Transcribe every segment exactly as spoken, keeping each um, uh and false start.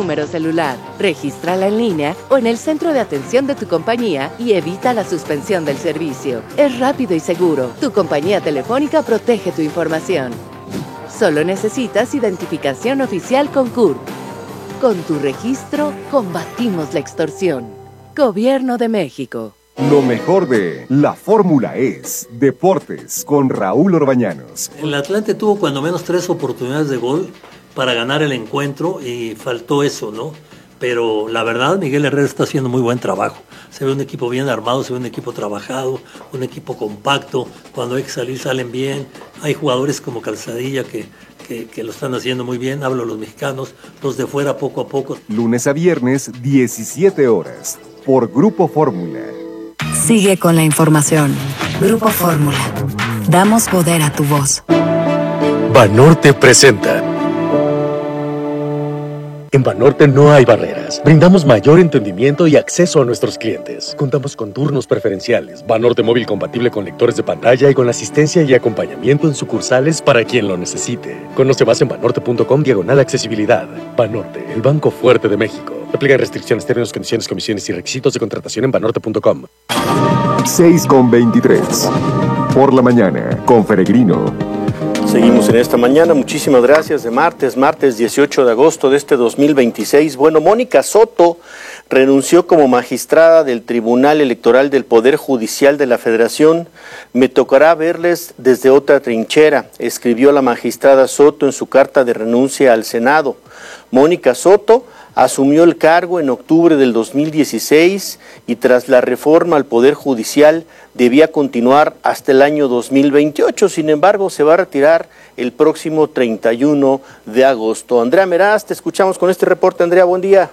número celular. Regístrala en línea o en el centro de atención de tu compañía y evita la suspensión del servicio. Es rápido y seguro. Tu compañía telefónica protege tu información. Solo necesitas identificación oficial con C U R P. Con tu registro, combatimos la extorsión. Gobierno de México. Lo mejor de la Fórmula es Deportes con Raúl Orbañanos. El Atlante tuvo cuando menos tres oportunidades de gol para ganar el encuentro y faltó eso, ¿no? Pero la verdad, Miguel Herrera está haciendo muy buen trabajo. Se ve un equipo bien armado, se ve un equipo trabajado, un equipo compacto. Cuando hay que salir, salen bien. Hay jugadores como Calzadilla que, que, que lo están haciendo muy bien. Hablo de los mexicanos, los de fuera poco a poco. Lunes a viernes, diecisiete horas, por Grupo Fórmula. Sigue con la información. Grupo Fórmula. Damos poder a tu voz. Banorte presenta. En Banorte no hay barreras. Brindamos mayor entendimiento y acceso a nuestros clientes. Contamos con turnos preferenciales. Banorte móvil compatible con lectores de pantalla y con asistencia y acompañamiento en sucursales para quien lo necesite. Conoce más en banorte punto com diagonal accesibilidad. Banorte, el banco fuerte de México. Aplica restricciones, términos, condiciones, comisiones y requisitos de contratación en banorte punto com. seis con veintitrés. Por la mañana, con Peregrino. Seguimos en esta mañana, muchísimas gracias, de martes, martes dieciocho de agosto de este dos mil veintiséis. Bueno, Mónica Soto renunció como magistrada del Tribunal Electoral del Poder Judicial de la Federación. Me tocará verles desde otra trinchera, escribió la magistrada Soto en su carta de renuncia al Senado. Mónica Soto asumió el cargo en octubre del dos mil dieciséis y tras la reforma al Poder Judicial debía continuar hasta el año dos mil veintiocho, sin embargo se va a retirar el próximo treinta y uno de agosto. Andrea Meraz, te escuchamos con este reporte. Andrea, buen día.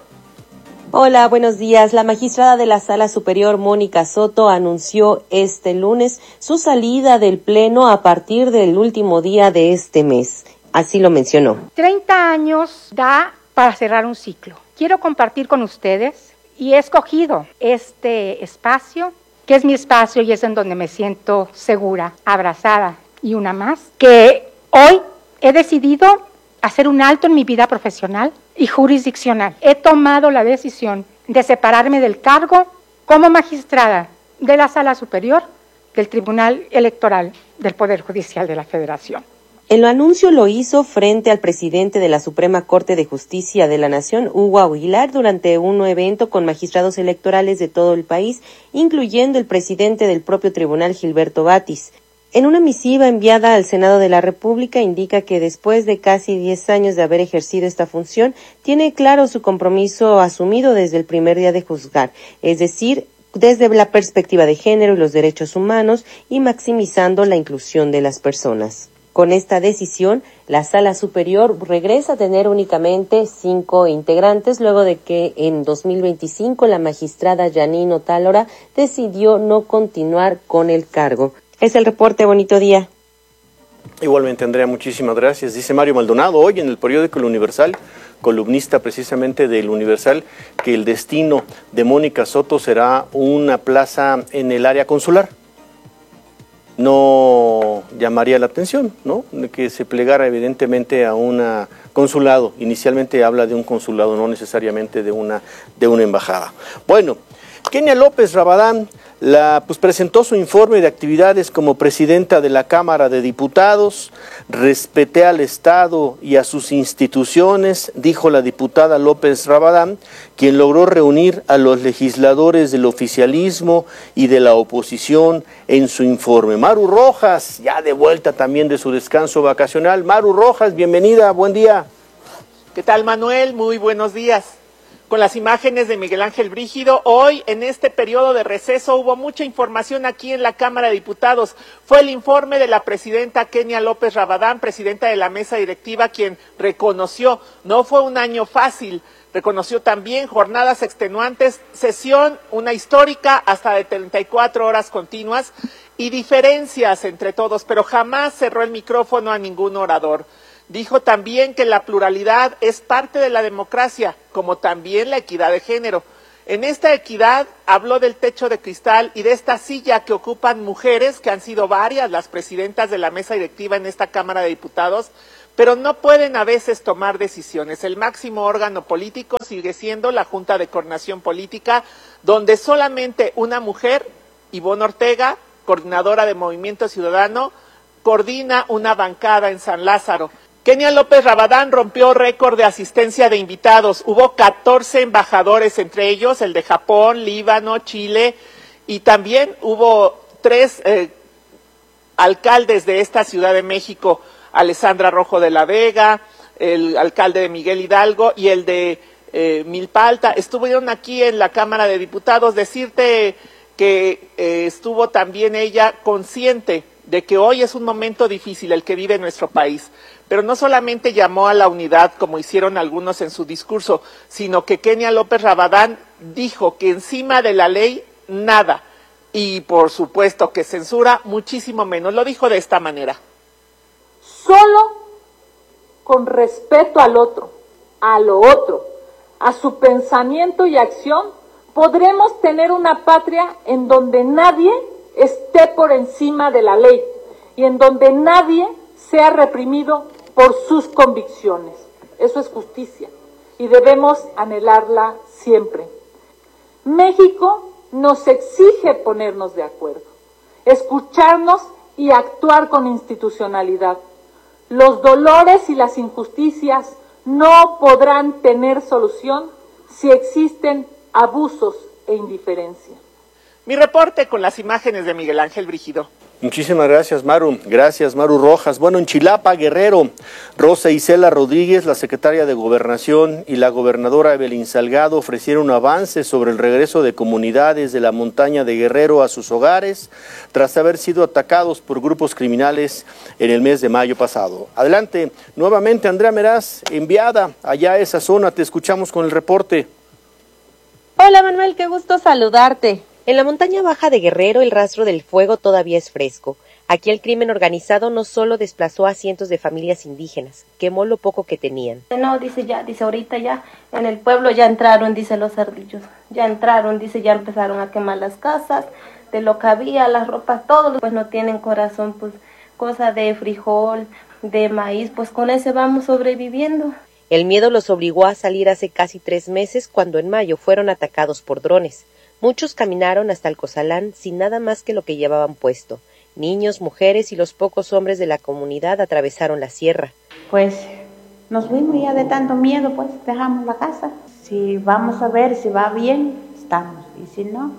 Hola, buenos días. La magistrada de la Sala Superior, Mónica Soto, anunció este lunes su salida del Pleno a partir del último día de este mes. Así lo mencionó. treinta años da para cerrar un ciclo. Quiero compartir con ustedes y he escogido este espacio, que es mi espacio y es en donde me siento segura, abrazada y una más, que hoy he decidido hacer un alto en mi vida profesional y jurisdiccional. He tomado la decisión de separarme del cargo como magistrada de la Sala Superior del Tribunal Electoral del Poder Judicial de la Federación. El anuncio lo hizo frente al presidente de la Suprema Corte de Justicia de la Nación, Hugo Aguilar, durante un evento con magistrados electorales de todo el país, incluyendo el presidente del propio tribunal, Gilberto Batis. En una misiva enviada al Senado de la República indica que después de casi diez años de haber ejercido esta función, tiene claro su compromiso asumido desde el primer día de juzgar, es decir, desde la perspectiva de género y los derechos humanos y maximizando la inclusión de las personas. Con esta decisión, la Sala Superior regresa a tener únicamente cinco integrantes, luego de que en dos mil veinticinco la magistrada Yanine Otálora decidió no continuar con el cargo. Es el reporte, bonito día. Igualmente, Andrea, muchísimas gracias. Dice Mario Maldonado hoy en el periódico El Universal, columnista precisamente del Universal, que el destino de Mónica Soto será una plaza en el área consular. No llamaría la atención, ¿no? De que se plegara evidentemente a un consulado. Inicialmente habla de un consulado, no necesariamente de una, de una embajada. Bueno, Kenia López Rabadán la, pues, presentó su informe de actividades como presidenta de la Cámara de Diputados. Respeté al Estado y a sus instituciones, dijo la diputada López Rabadán, quien logró reunir a los legisladores del oficialismo y de la oposición en su informe. Maru Rojas, ya de vuelta también de su descanso vacacional. Maru Rojas, bienvenida, buen día. ¿Qué tal, Manuel? Muy buenos días. Con las imágenes de Miguel Ángel Brígido, hoy en este periodo de receso hubo mucha información aquí en la Cámara de Diputados. Fue el informe de la presidenta Kenia López Rabadán, presidenta de la mesa directiva, quien reconoció, no fue un año fácil, reconoció también jornadas extenuantes, sesión, una histórica, hasta de treinta y cuatro horas continuas, y diferencias entre todos, pero jamás cerró el micrófono a ningún orador. Dijo también que la pluralidad es parte de la democracia, como también la equidad de género. En esta equidad habló del techo de cristal y de esta silla que ocupan mujeres, que han sido varias las presidentas de la mesa directiva en esta Cámara de Diputados, pero no pueden a veces tomar decisiones. El máximo órgano político sigue siendo la Junta de Coordinación Política, donde solamente una mujer, Ivonne Ortega, coordinadora de Movimiento Ciudadano, coordina una bancada en San Lázaro. Kenia López Rabadán rompió récord de asistencia de invitados. Hubo catorce embajadores, entre ellos el de Japón, Líbano, Chile, y también hubo tres eh, alcaldes de esta Ciudad de México, Alessandra Rojo de la Vega, el alcalde de Miguel Hidalgo y el de eh, Milpalta. Estuvieron aquí en la Cámara de Diputados. Decirte que eh, estuvo también ella consciente de que hoy es un momento difícil el que vive nuestro país, pero no solamente llamó a la unidad como hicieron algunos en su discurso, sino que Kenia López Rabadán dijo que encima de la ley nada, y por supuesto que censura muchísimo menos. Lo dijo de esta manera: solo con respeto al otro, a lo otro, a su pensamiento y acción, podremos tener una patria en donde nadie esté por encima de la ley y en donde nadie sea reprimido por sus convicciones. Eso es justicia y debemos anhelarla siempre. México nos exige ponernos de acuerdo, escucharnos y actuar con institucionalidad. Los dolores y las injusticias no podrán tener solución si existen abusos e indiferencia. Mi reporte con las imágenes de Miguel Ángel Brígido. Muchísimas gracias, Maru. Gracias, Maru Rojas. Bueno, en Chilapa, Guerrero, Rosa Isela Rodríguez, la secretaria de Gobernación, y la gobernadora Evelyn Salgado ofrecieron avances sobre el regreso de comunidades de la montaña de Guerrero a sus hogares tras haber sido atacados por grupos criminales en el mes de mayo pasado. Adelante, nuevamente Andrea Meraz, enviada allá a esa zona. Te escuchamos con el reporte. Hola Manuel, qué gusto saludarte. En la montaña baja de Guerrero el rastro del fuego todavía es fresco. Aquí el crimen organizado no solo desplazó a cientos de familias indígenas, quemó lo poco que tenían. No, dice ya, dice ahorita ya, en el pueblo ya entraron, dice los cerdillos, ya entraron, dice ya empezaron a quemar las casas, de lo que había, las ropas, todos pues no tienen corazón, pues cosa de frijol, de maíz, pues con ese vamos sobreviviendo. El miedo los obligó a salir hace casi tres meses cuando en mayo fueron atacados por drones. Muchos caminaron hasta el Cozalán sin nada más que lo que llevaban puesto. Niños, mujeres y los pocos hombres de la comunidad atravesaron la sierra. Pues nos fuimos ya de tanto miedo, pues dejamos la casa. Si vamos a ver si va bien, estamos. Y si no,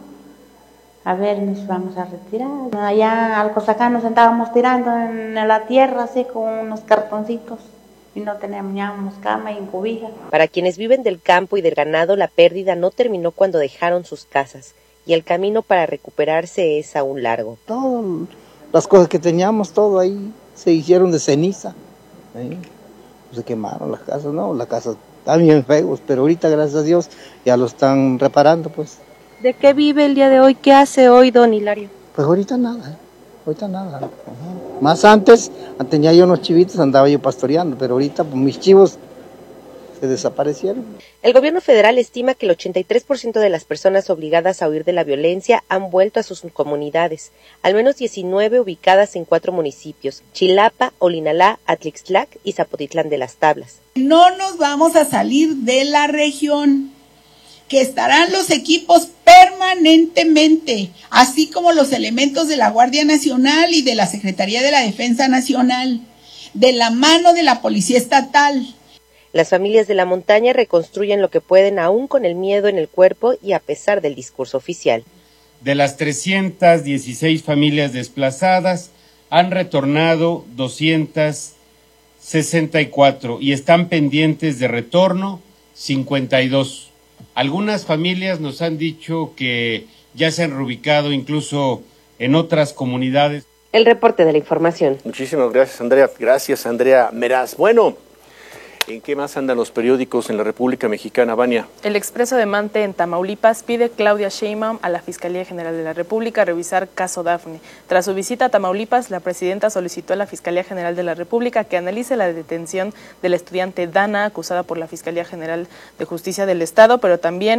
a ver, nos vamos a retirar. Allá al Cozalán nos sentábamos tirando en la tierra, así con unos cartoncitos. Y no teníamos cama y cobija. Para quienes viven del campo y del ganado, la pérdida no terminó cuando dejaron sus casas, y el camino para recuperarse es aún largo. Todas las cosas que teníamos, todo ahí, se hicieron de ceniza. ¿eh? Se quemaron las casas, no, las casas están bien feos, pero ahorita, gracias a Dios, ya lo están reparando, pues. ¿De qué vive el día de hoy? ¿Qué hace hoy, don Hilario? Pues ahorita nada, ¿eh? ahorita nada. Uh-huh. Más antes, tenía yo unos chivitos, andaba yo pastoreando, pero ahorita pues, mis chivos se desaparecieron. El gobierno federal estima que el ochenta y tres por ciento de las personas obligadas a huir de la violencia han vuelto a sus comunidades, al menos diecinueve ubicadas en cuatro municipios: Chilapa, Olinalá, Atlixtlac y Zapotitlán de las Tablas. No nos vamos a salir de la región, que estarán los equipos permanentemente, así como los elementos de la Guardia Nacional y de la Secretaría de la Defensa Nacional, de la mano de la Policía Estatal. Las familias de la montaña reconstruyen lo que pueden aún con el miedo en el cuerpo y a pesar del discurso oficial. De las trescientas dieciséis familias desplazadas, han retornado doscientas sesenta y cuatro y están pendientes de retorno cincuenta y dos. Algunas familias nos han dicho que ya se han reubicado incluso en otras comunidades. El reporte de la información. Muchísimas gracias, Andrea. Gracias, Andrea Meraz. Bueno, ¿en qué más andan los periódicos en la República Mexicana, Vania? El Expreso de Mante en Tamaulipas pide Claudia Sheinbaum a la Fiscalía General de la República revisar caso Dafne. Tras su visita a Tamaulipas, la presidenta solicitó a la Fiscalía General de la República que analice la detención de la estudiante Dana, acusada por la Fiscalía General de Justicia del Estado, pero también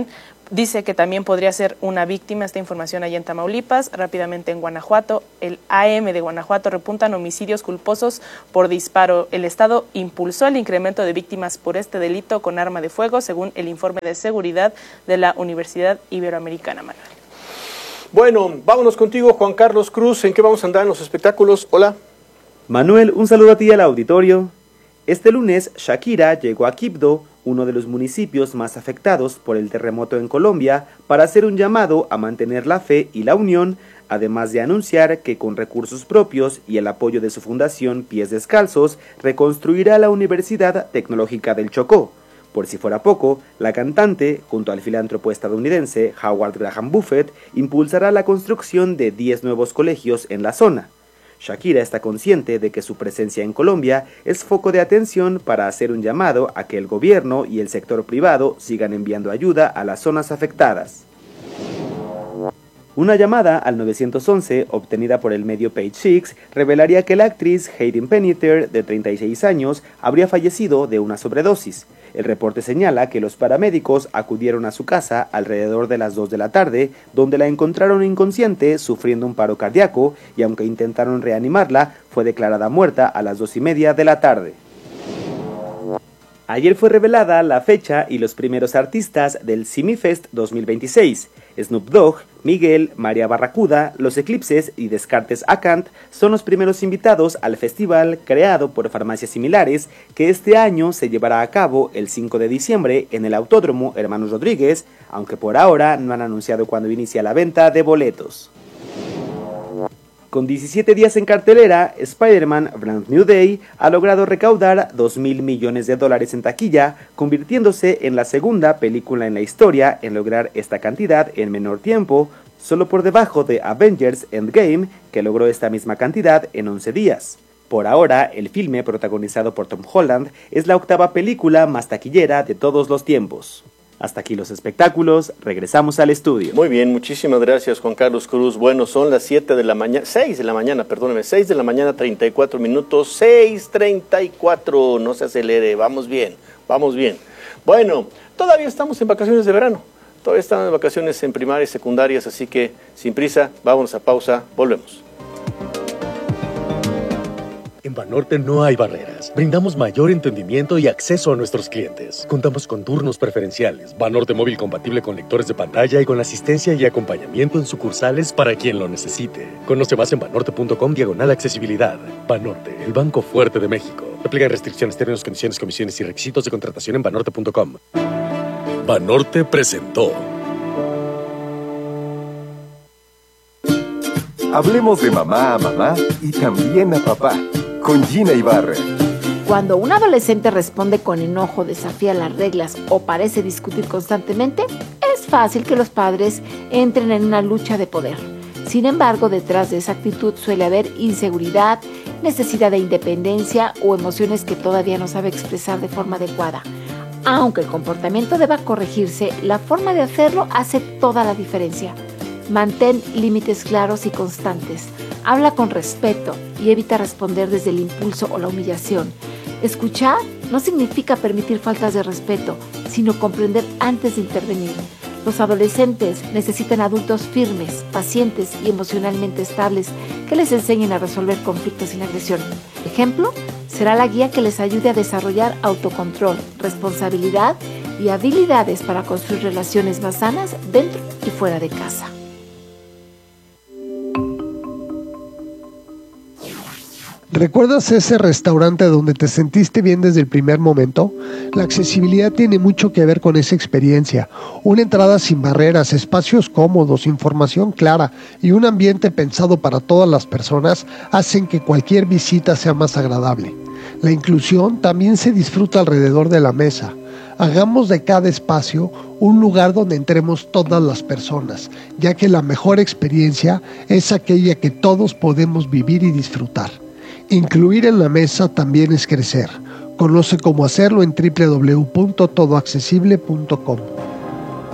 Dice que también podría ser una víctima. Esta información allá en Tamaulipas. Rápidamente en Guanajuato, el A M de Guanajuato repuntan homicidios culposos por disparo. El Estado impulsó el incremento de víctimas por este delito con arma de fuego, según el informe de seguridad de la Universidad Iberoamericana. Manuel. Bueno, vámonos contigo, Juan Carlos Cruz. ¿En qué vamos a andar en los espectáculos? Hola. Manuel, un saludo a ti y al auditorio. Este lunes, Shakira llegó a Quibdó, uno de los municipios más afectados por el terremoto en Colombia, para hacer un llamado a mantener la fe y la unión, además de anunciar que con recursos propios y el apoyo de su fundación Pies Descalzos, reconstruirá la Universidad Tecnológica del Chocó. Por si fuera poco, la cantante, junto al filántropo estadounidense Howard Graham Buffett, impulsará la construcción de diez nuevos colegios en la zona. Shakira está consciente de que su presencia en Colombia es foco de atención para hacer un llamado a que el gobierno y el sector privado sigan enviando ayuda a las zonas afectadas. Una llamada al nueve once obtenida por el medio Page Six revelaría que la actriz Hayden Panettiere, de treinta y seis años, habría fallecido de una sobredosis. El reporte señala que los paramédicos acudieron a su casa alrededor de las dos de la tarde, donde la encontraron inconsciente, sufriendo un paro cardíaco, y aunque intentaron reanimarla, fue declarada muerta a las dos y media de la tarde. Ayer fue revelada la fecha y los primeros artistas del Simifest dos mil veintiséis. Snoop Dogg, Miguel, María Barracuda, Los Eclipses y Descartes Acant son los primeros invitados al festival creado por Farmacias Similares, que este año se llevará a cabo el cinco de diciembre en el Autódromo Hermanos Rodríguez, aunque por ahora no han anunciado cuándo inicia la venta de boletos. Con diecisiete días en cartelera, Spider-Man Brand New Day ha logrado recaudar dos mil millones de dólares en taquilla, convirtiéndose en la segunda película en la historia en lograr esta cantidad en menor tiempo, solo por debajo de Avengers Endgame, que logró esta misma cantidad en once días. Por ahora, el filme, protagonizado por Tom Holland, es la octava película más taquillera de todos los tiempos. Hasta aquí los espectáculos, regresamos al estudio. Muy bien, muchísimas gracias, Juan Carlos Cruz. Bueno, son las siete de la mañana, seis de la mañana, perdóneme, seis de la mañana, treinta y cuatro minutos, seis treinta y cuatro, no se acelere, vamos bien, vamos bien. Bueno, todavía estamos en vacaciones de verano, todavía estamos en vacaciones en primarias, secundarias, así que sin prisa, vámonos a pausa, volvemos. En Banorte no hay barreras. Brindamos mayor entendimiento y acceso a nuestros clientes. Contamos con turnos preferenciales, Banorte móvil compatible con lectores de pantalla y con asistencia y acompañamiento en sucursales para quien lo necesite. Conoce más en banorte.com diagonal accesibilidad. Banorte, el banco fuerte de México. Aplican restricciones, términos, condiciones, comisiones y requisitos de contratación en banorte punto com. Banorte presentó. Hablemos de mamá a mamá y también a papá, con Gina Ibarra. Cuando un adolescente responde con enojo, desafía las reglas o parece discutir constantemente, es fácil que los padres entren en una lucha de poder. Sin embargo, detrás de esa actitud suele haber inseguridad, necesidad de independencia o emociones que todavía no sabe expresar de forma adecuada. Aunque el comportamiento deba corregirse, la forma de hacerlo hace toda la diferencia. Mantén límites claros y constantes. Habla con respeto y evita responder desde el impulso o la humillación. Escuchar no significa permitir faltas de respeto, sino comprender antes de intervenir. Los adolescentes necesitan adultos firmes, pacientes y emocionalmente estables que les enseñen a resolver conflictos sin agresión. Ejemplo, será la guía que les ayude a desarrollar autocontrol, responsabilidad y habilidades para construir relaciones más sanas dentro y fuera de casa. ¿Recuerdas ese restaurante donde te sentiste bien desde el primer momento? La accesibilidad tiene mucho que ver con esa experiencia. Una entrada sin barreras, espacios cómodos, información clara y un ambiente pensado para todas las personas hacen que cualquier visita sea más agradable. La inclusión también se disfruta alrededor de la mesa. Hagamos de cada espacio un lugar donde entremos todas las personas, ya que la mejor experiencia es aquella que todos podemos vivir y disfrutar. Incluir en la mesa también es crecer. Conoce cómo hacerlo en doble u doble u doble u punto todo accesible punto com.